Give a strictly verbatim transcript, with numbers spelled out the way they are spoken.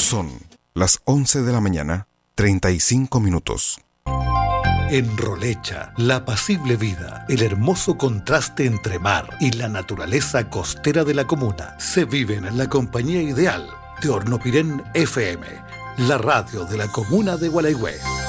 Son las once de la mañana, treinta y cinco minutos. En Rolecha, la apacible vida, el hermoso contraste entre mar y la naturaleza costera de la comuna se viven en la compañía ideal de Hornopirén F M, la radio de la comuna de Gualeguay.